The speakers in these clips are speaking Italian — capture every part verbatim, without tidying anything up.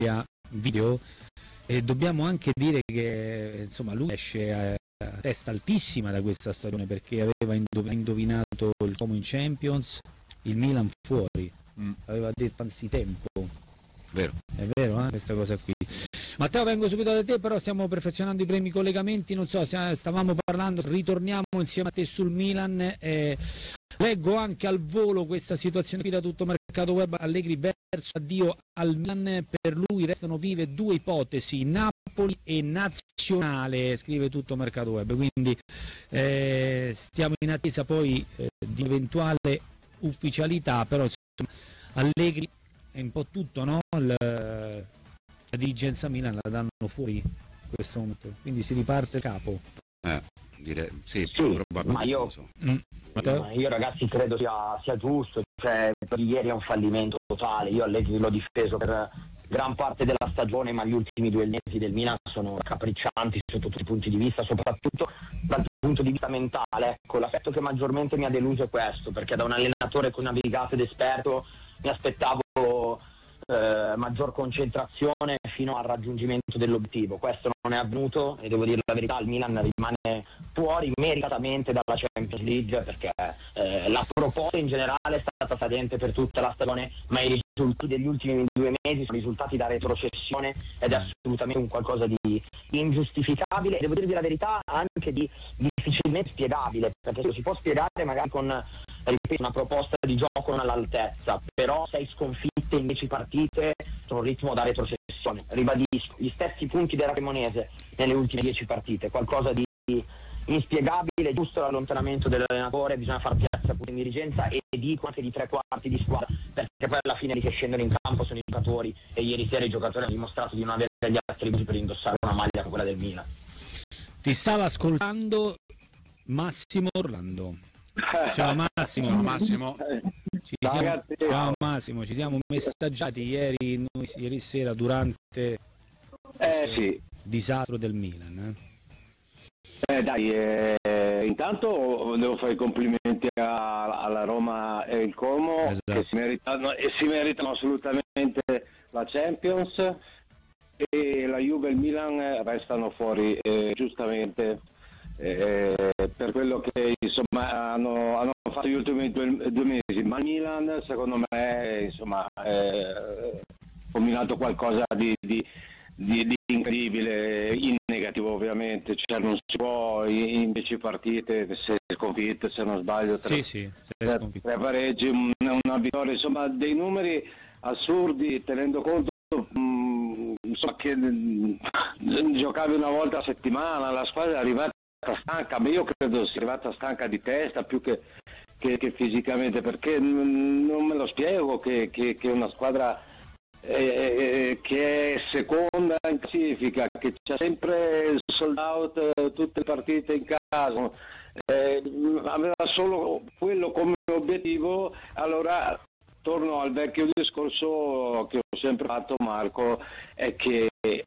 memoria video, e dobbiamo anche dire che insomma lui esce a, a testa altissima da questa stagione, perché aveva indovinato il Como in Champions, il Milan fuori, mm. aveva detto anzitempo. Vero. È vero, eh, questa cosa qui. Matteo, vengo subito da te, però stiamo perfezionando i primi collegamenti, non so, stavamo parlando, ritorniamo insieme a te sul Milan. Eh, leggo anche al volo questa situazione qui da Tutto Mercato Web: Allegri verso addio al Milan, per lui restano vive due ipotesi, Napoli e Nazionale, scrive Tutto Mercato Web, quindi eh, stiamo in attesa poi eh, di eventuale ufficialità, però insomma, Allegri è un po' tutto, no? Il, la dirigenza Milan la danno fuori in questo momento, quindi si riparte da capo. Eh, direi, sì, sì, probabilmente. Ma io, so. mm. ma io ragazzi credo sia, sia giusto, cioè, per ieri è un fallimento totale. Io Allegri l'ho difeso per gran parte della stagione, ma gli ultimi due mesi del Milan sono capriccianti sotto tutti i punti di vista, soprattutto dal punto di vista mentale. Ecco, l'aspetto che maggiormente mi ha deluso è questo, perché da un allenatore con navigato ed esperto mi aspettavo Eh, maggior concentrazione fino al raggiungimento dell'obiettivo. Questo non è avvenuto e devo dire la verità, il Milan rimane fuori meritatamente dalla Champions League, perché eh, la proposta in generale è stata cadente per tutta la stagione, ma i risultati degli ultimi due mesi sono risultati da retrocessione ed è assolutamente un qualcosa di ingiustificabile e devo dirvi la verità anche di difficilmente spiegabile, perché lo si può spiegare magari con, ripeto, una proposta di gioco non all'altezza, però sei sconfitte in dieci partite sono un ritmo da retrocessione. Ribadisco, gli stessi punti della Cremonese nelle ultime dieci partite, qualcosa di inspiegabile, giusto l'allontanamento dell'allenatore, bisogna far piazza in dirigenza e dico anche di tre quarti di squadra, perché poi alla fine di che scendono in campo sono i giocatori e ieri sera i giocatori hanno dimostrato di non avere gli attributi per indossare una maglia come quella del Milan. Ti stava ascoltando Massimo Orlando. Ciao Massimo. Ciao Massimo. Ci siamo, ciao Massimo, ci siamo messaggiati ieri, noi, ieri sera durante eh, sì. il disastro del Milan. Eh, eh dai, eh, intanto devo fare i complimenti a, alla Roma e il Como, esatto, che si meritano, e si meritano assolutamente la Champions, e la Juve e il Milan restano fuori, eh, giustamente. Eh, per quello che insomma hanno, hanno fatto gli ultimi due, due mesi, ma Milan secondo me insomma eh, ha combinato qualcosa di, di, di, di incredibile, in negativo ovviamente, cioè non si può in dieci partite, se sconfitte se non sbaglio, tre, sì, sì, tre, tre pareggi, una, una vittoria, insomma dei numeri assurdi, tenendo conto mh, insomma, che mh, giocavi una volta a settimana, la squadra è arrivata stanca, ma io credo sia arrivata stanca di testa più che, che, che fisicamente, perché n- non me lo spiego che, che, che una squadra eh, che è seconda in classifica, che c'ha sempre sold out eh, tutte le partite in casa, eh, aveva solo quello come obiettivo. Allora torno al vecchio discorso che ho sempre fatto, Marco, è che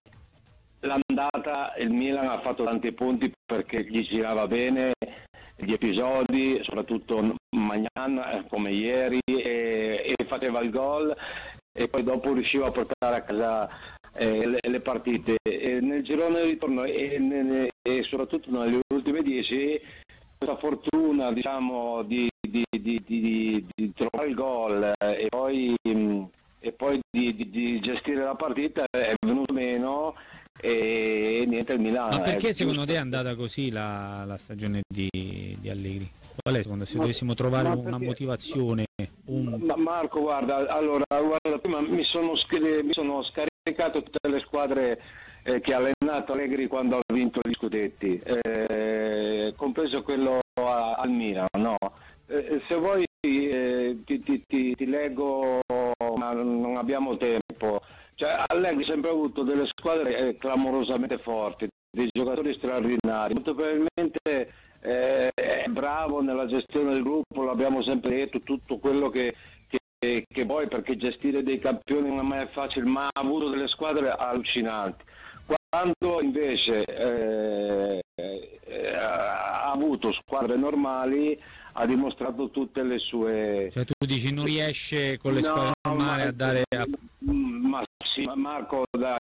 l'andata il Milan ha fatto tanti punti perché gli girava bene gli episodi, soprattutto Magnan come ieri, e, e faceva il gol e poi dopo riusciva a portare a casa eh, le, le partite. E nel girone di ritorno e, e, e soprattutto nelle ultime dieci questa fortuna, diciamo, di, di, di, di, di trovare il gol e poi, e poi di, di, di gestire la partita è venuto meno. E niente, il Milan. Ma perché secondo giusto. te è andata così la, la stagione di, di Allegri? Qual è secondo te, se ma, dovessimo trovare una perché, motivazione? Un... Ma Marco, guarda, allora, guarda, prima mi sono, mi sono scaricato tutte le squadre eh, che ha allenato Allegri quando ha vinto gli scudetti, eh, compreso quello a, al Milan, no? Eh, se vuoi eh, ti, ti, ti, ti leggo, ma non abbiamo tempo. Cioè, Allegri ha sempre avuto delle squadre eh, clamorosamente forti, dei giocatori straordinari, molto probabilmente eh, è bravo nella gestione del gruppo, l'abbiamo sempre detto, tutto quello che, che, che vuoi, perché gestire dei campioni non è mai facile, ma ha avuto delle squadre allucinanti. Quando invece eh, eh, ha avuto squadre normali, ha dimostrato tutte le sue... Cioè tu dici non riesce con le no, squadre normali ma, a dare... A... ma sì, Marco, da